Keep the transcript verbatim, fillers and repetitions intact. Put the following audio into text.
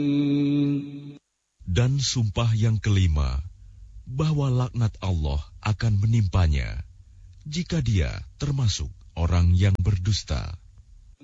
Dan sumpah yang kelima, bahwa laknat Allah akan menimpanya jika dia termasuk orang yang berdusta.